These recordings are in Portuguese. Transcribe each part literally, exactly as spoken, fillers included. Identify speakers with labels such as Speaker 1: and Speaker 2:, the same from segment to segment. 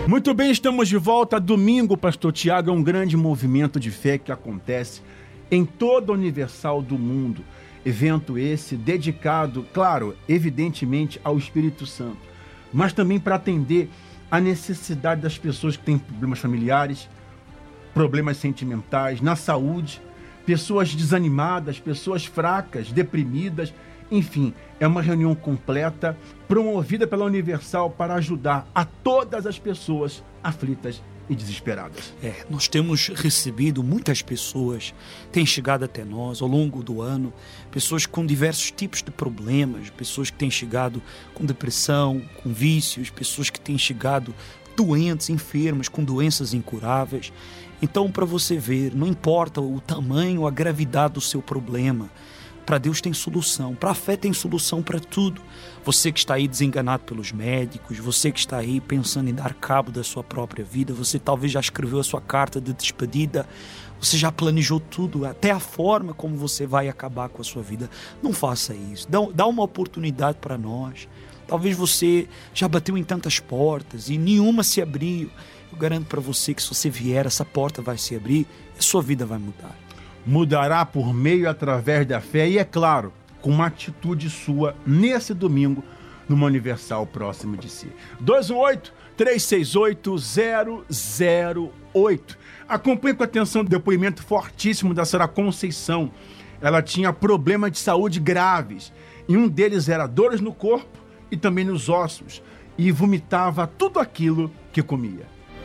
Speaker 1: Muito bem, estamos de volta. Domingo, Pastor Tiago, é um grande movimento de fé que acontece em toda a Universal do mundo. Evento esse dedicado, claro, evidentemente ao Espírito Santo, mas também para atender a necessidade das pessoas que têm problemas familiares, problemas sentimentais, na saúde, pessoas desanimadas, pessoas fracas, deprimidas. Enfim, é uma reunião completa, promovida pela Universal para ajudar a todas as pessoas aflitas e desesperadas.
Speaker 2: É, nós temos recebido muitas pessoas, têm chegado até nós ao longo do ano, pessoas com diversos tipos de problemas, pessoas que têm chegado com depressão, com vícios, pessoas que têm chegado doentes, enfermas, com doenças incuráveis. Então, para você ver, não importa o tamanho, a gravidade do seu problema, para Deus tem solução, para a fé tem solução para tudo. Você que está aí desenganado pelos médicos, você que está aí pensando em dar cabo da sua própria vida, você talvez já escreveu a sua carta de despedida, você já planejou tudo, até a forma como você vai acabar com a sua vida. Não faça isso, dá, dá uma oportunidade para nós. Talvez você já bateu em tantas portas e nenhuma se abriu. Eu garanto para você que se você vier, essa porta vai se abrir e a sua vida vai mudar.
Speaker 1: Mudará por meio e através da fé e, é claro, com uma atitude sua nesse domingo, numa Universal próximo de si. dois um oito, três seis oito, zero zero oito. Acompanhe com atenção o depoimento fortíssimo da senhora Conceição. Ela tinha problemas de saúde graves e um deles era dores no corpo e também nos ossos e vomitava tudo aquilo que comia.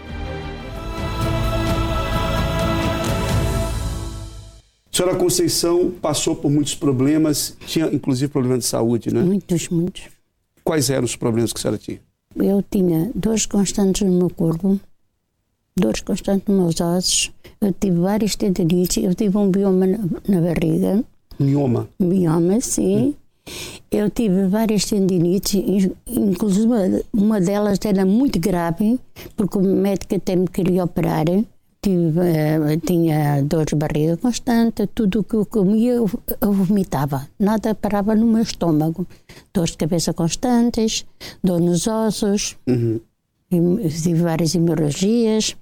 Speaker 3: A senhora Conceição passou por muitos problemas, tinha inclusive problemas de saúde, né?
Speaker 4: Muitos, muitos.
Speaker 3: Quais eram os problemas que a senhora tinha?
Speaker 4: Eu tinha dores constantes no meu corpo, dores constantes nos meus ossos, eu tive várias tendinites, eu tive um bioma na, na barriga.
Speaker 3: Mioma?
Speaker 4: Bioma, sim. Hum. Eu tive várias tendinites, inclusive uma delas era muito grave, porque o médico até me queria operar. Tive, uh, tinha dor de barriga constante, tudo o que eu comia eu, eu vomitava, nada parava no meu estômago. Dores de cabeça constantes, dor nos ossos, uhum. Tive várias hemorragias,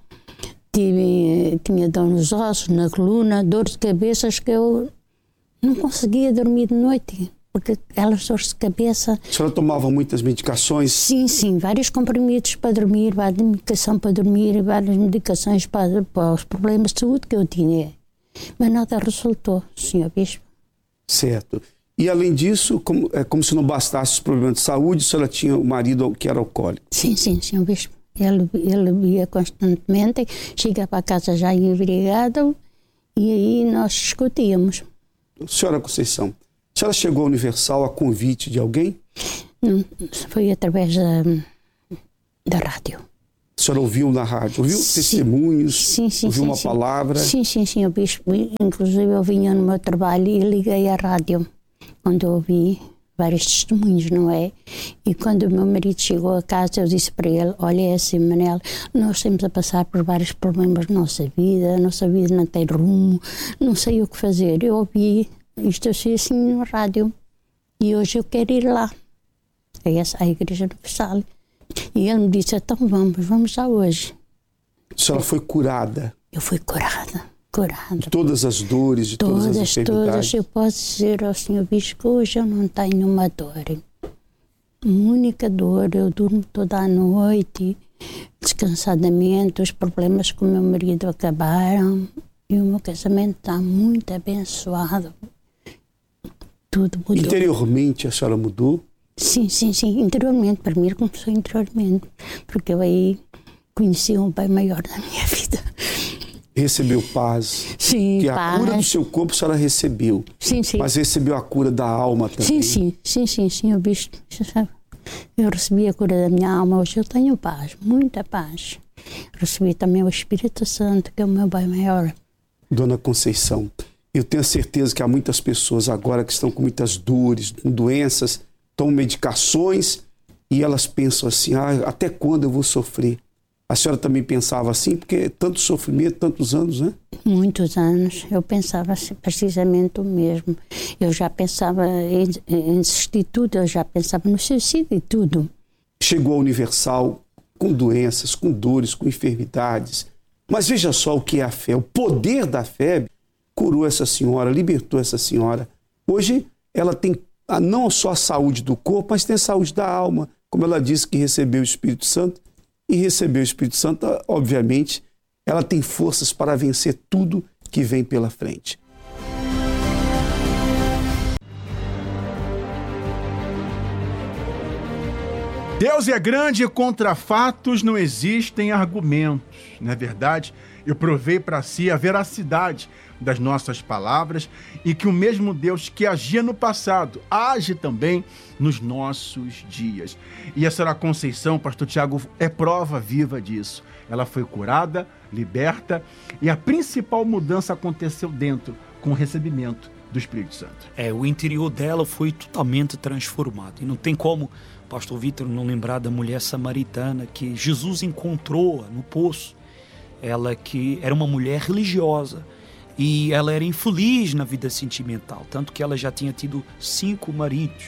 Speaker 4: tive, tinha dor nos ossos, na coluna, dor de cabeças que eu não conseguia dormir de noite. Porque aquelas dores de cabeça...
Speaker 3: A senhora tomava muitas medicações?
Speaker 4: Sim, sim, vários comprimidos para dormir, várias medicações para dormir, várias medicações para, para os problemas de saúde que eu tinha. Mas nada resultou, senhor Bispo.
Speaker 3: Certo. E além disso, como, é como se não bastasse os problemas de saúde, a senhora tinha um marido que era alcoólico?
Speaker 4: Sim, sim, senhor Bispo. Ele, ele bebia constantemente, chegava a casa já embriagado e aí nós discutíamos.
Speaker 3: Senhora Conceição, a senhora chegou à Universal a convite de alguém?
Speaker 4: Não, foi através da, da rádio.
Speaker 3: A senhora ouviu na rádio? Ouviu sim. testemunhos?
Speaker 4: Sim, sim,
Speaker 3: ouviu
Speaker 4: sim,
Speaker 3: uma
Speaker 4: sim.
Speaker 3: palavra?
Speaker 4: Sim, sim, sim. Eu, bispo, inclusive eu vinha no meu trabalho e liguei à rádio, onde eu ouvi vários testemunhos, não é? E quando o meu marido chegou a casa, eu disse para ele, olha, é assim, Manel, nós estamos a passar por vários problemas na nossa vida, a nossa vida não tem rumo, não sei o que fazer. Eu ouvi isto assim, assim na rádio e hoje eu quero ir lá, a essa a Igreja Universal. E ele me disse, então vamos, vamos lá hoje.
Speaker 3: A senhora foi curada?
Speaker 4: Eu fui curada, curada.
Speaker 3: De todas as dores, de todas, todas as enfermidades? Todas,
Speaker 4: eu posso dizer ao senhor Bispo que hoje eu não tenho uma dor. Uma única dor, eu durmo toda a noite, descansadamente, os problemas com o meu marido acabaram e o meu casamento está muito abençoado. Tudo mudou.
Speaker 3: Interiormente a senhora mudou?
Speaker 4: Sim, sim, sim. Interiormente. Para mim começou interiormente. Porque eu aí conheci um pai maior da minha vida.
Speaker 3: Recebeu paz.
Speaker 4: Sim,
Speaker 3: que
Speaker 4: paz.
Speaker 3: A cura do seu corpo a senhora recebeu.
Speaker 4: Sim, sim.
Speaker 3: Mas recebeu a cura da alma também.
Speaker 4: Sim, sim. Sim, sim, sim. Eu, bicho, eu recebi a cura da minha alma. Hoje eu tenho paz. Muita paz. Recebi também o Espírito Santo, que é o meu pai maior.
Speaker 3: Dona Conceição, eu tenho certeza que há muitas pessoas agora que estão com muitas dores, doenças, tomam medicações e elas pensam assim, ah, até quando eu vou sofrer? A senhora também pensava assim? Porque tanto sofrimento, tantos anos, né?
Speaker 4: Muitos anos. Eu pensava precisamente o mesmo. Eu já pensava em, em desistir tudo, eu já pensava no suicídio e tudo.
Speaker 3: Chegou à Universal com doenças, com dores, com enfermidades. Mas veja só o que é a fé. O poder da fé curou essa senhora, libertou essa senhora. Hoje ela tem não só a saúde do corpo, mas tem a saúde da alma. Como ela disse que recebeu o Espírito Santo, e recebeu o Espírito Santo, obviamente, ela tem forças para vencer tudo que vem pela frente.
Speaker 1: Deus é grande e contra fatos não existem argumentos, não é verdade? Eu provei para si a veracidade das nossas palavras e que o mesmo Deus que agia no passado age também nos nossos dias. E a senhora Conceição, pastor Tiago, é prova viva disso. Ela foi curada, liberta e a principal mudança aconteceu dentro, com o recebimento do Espírito Santo.
Speaker 2: É, o interior dela foi totalmente transformado. E não tem como, pastor Vítor, não lembrar da mulher samaritana que Jesus encontrou no poço. Ela que era uma mulher religiosa e ela era infeliz na vida sentimental, tanto que ela já tinha tido cinco maridos.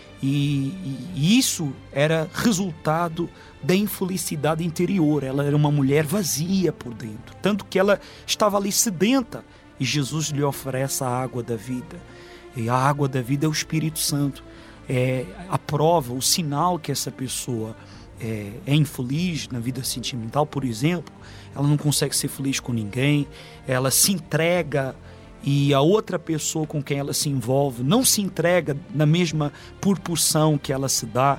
Speaker 2: E, e, e isso era resultado da infelicidade interior. Ela era uma mulher vazia por dentro, tanto que ela estava ali sedenta. E Jesus lhe oferece a água da vida. E a água da vida é o Espírito Santo. É a prova, o sinal que essa pessoa é, é infeliz na vida sentimental, por exemplo. Ela não consegue ser feliz com ninguém. Ela se entrega e a outra pessoa com quem ela se envolve não se entrega na mesma proporção que ela se dá.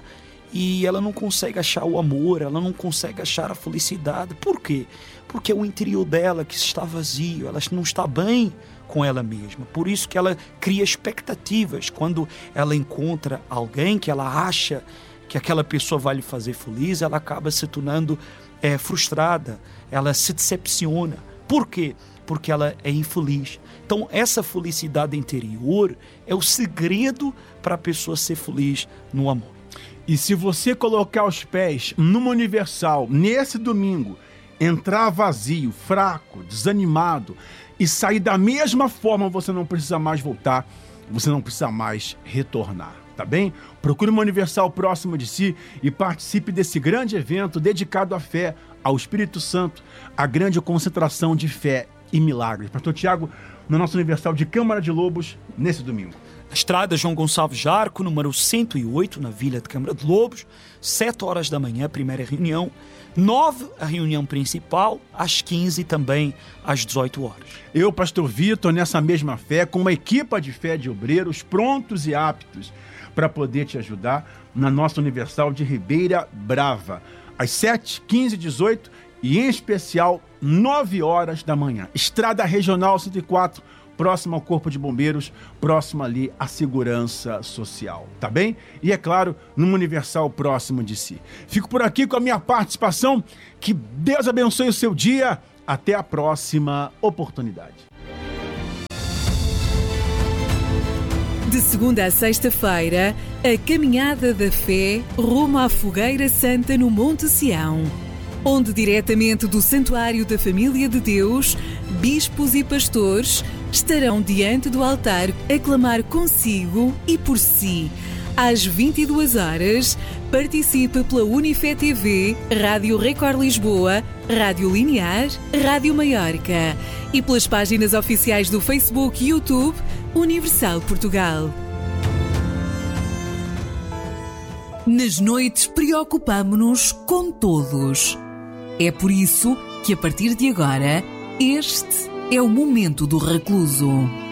Speaker 2: E ela não consegue achar o amor, ela não consegue achar a felicidade. Por quê? Porque é o interior dela que está vazio, ela não está bem com ela mesma. Por isso que ela cria expectativas. Quando ela encontra alguém que ela acha que aquela pessoa vai lhe fazer feliz, ela acaba se tornando é, frustrada, ela se decepciona. Por quê? Porque ela é infeliz. Então, essa felicidade interior é o segredo para a pessoa ser feliz no amor.
Speaker 1: E se você colocar os pés numa Universal nesse domingo, entrar vazio, fraco, desanimado e sair da mesma forma, você não precisa mais voltar, você não precisa mais retornar, tá bem? Procure uma Universal próxima de si e participe desse grande evento dedicado à fé, ao Espírito Santo, a grande concentração de fé e milagres. Pastor Tiago, no nosso Universal de Câmara de Lobos, nesse domingo.
Speaker 2: Estrada João Gonçalves Jarco, número cento e oito, na Vila de Câmara de Lobos, sete horas da manhã, primeira reunião, nove a reunião principal, às quinze também, às dezoito horas.
Speaker 1: Eu, pastor Vitor, nessa mesma fé, com uma equipa de fé de obreiros prontos e aptos para poder te ajudar na nossa Universal de Ribeira Brava, às sete, quinze e dezoito e, em especial, nove horas da manhã. Estrada Regional cento e quatro, próximo ao Corpo de Bombeiros, próximo ali à Segurança Social, tá bem? E é claro, numa Universal próximo de si. Fico por aqui com a minha participação. Que Deus abençoe o seu dia. Até a próxima oportunidade.
Speaker 5: De segunda a sexta-feira, a Caminhada da Fé rumo à Fogueira Santa no Monte Sião, onde diretamente do Santuário da Família de Deus, bispos e pastores estarão diante do altar a clamar consigo e por si. Às vinte e duas horas, participe pela Unifé T V, Rádio Record Lisboa, Rádio Linear, Rádio Maiorca e pelas páginas oficiais do Facebook e YouTube Universal Portugal. Nas noites preocupamo-nos com todos. É por isso que, a partir de agora, este é o momento do recluso.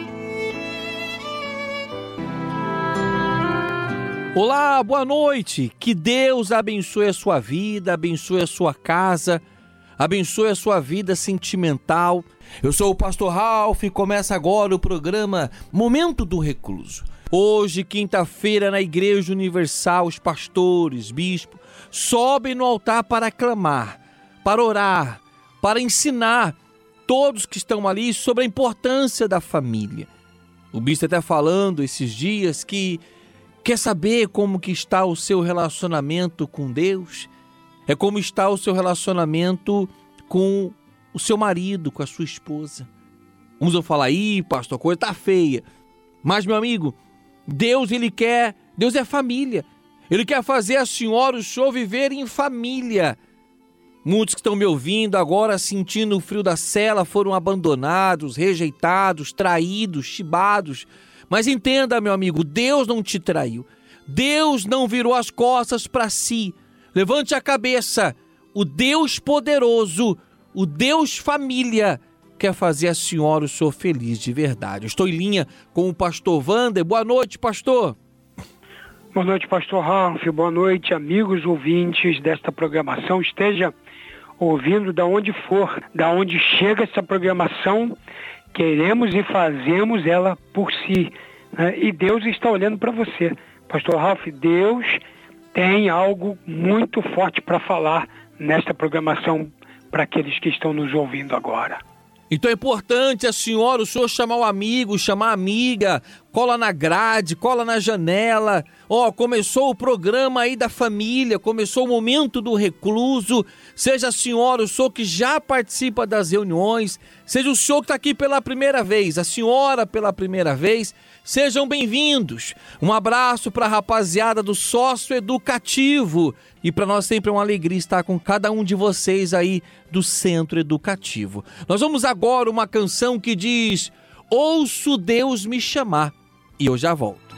Speaker 6: Olá, boa noite. Que Deus abençoe a sua vida, abençoe a sua casa, abençoe a sua vida sentimental. Eu sou o pastor Ralph e começa agora o programa Momento do Recluso. Hoje, quinta-feira, na Igreja Universal, os pastores, bispos, sobem no altar para clamar, para orar, para ensinar todos que estão ali sobre a importância da família. O bispo está falando esses dias que quer saber como que está o seu relacionamento com Deus, é como está o seu relacionamento com o seu marido, com a sua esposa. Uns vão falar, ih, pastor, a coisa está feia. Mas, meu amigo, Deus, ele quer, Deus é família. Ele quer fazer a senhora e o senhor viverem em família. Muitos que estão me ouvindo agora sentindo o frio da cela foram abandonados, rejeitados, traídos, chibados. Mas entenda, meu amigo, Deus não te traiu. Deus não virou as costas para si. Levante a cabeça. O Deus poderoso, o Deus família, quer fazer a senhora e o senhor feliz de verdade. Eu estou em linha com o pastor Wander. Boa noite, pastor.
Speaker 7: Boa noite, pastor Ralf. Boa noite, amigos ouvintes desta programação. Esteja ouvindo da onde for, da onde chega essa programação, queremos e fazemos ela por si, né? E Deus está olhando para você. Pastor Ralf, Deus tem algo muito forte para falar nesta programação para aqueles que estão nos ouvindo agora.
Speaker 6: Então é importante a senhora, o senhor chamar o amigo, chamar a amiga, cola na grade, cola na janela. Ó, oh, começou o programa aí da família, começou o momento do recluso. Seja a senhora, o senhor que já participa das reuniões, seja o senhor que está aqui pela primeira vez, a senhora pela primeira vez, sejam bem-vindos. Um abraço para a rapaziada do Sócio Educativo. E para nós sempre é uma alegria estar com cada um de vocês aí do Centro Educativo. Nós vamos agora uma canção que diz: Ouço Deus me chamar. E eu já volto.